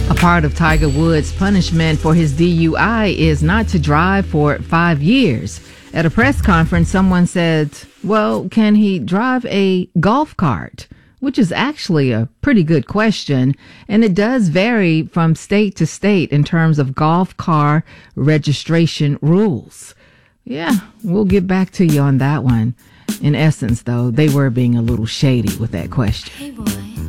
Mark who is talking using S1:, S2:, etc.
S1: A part of Tiger Woods' punishment for his DUI is not to drive for 5 years. At a press conference, someone said, well, can he drive a golf cart? Which is actually a pretty good question, and it does vary from state to state in terms of golf car registration rules. Yeah, we'll get back to you on that one. In essence, though, they were being a little shady with that question.
S2: Hey, boy.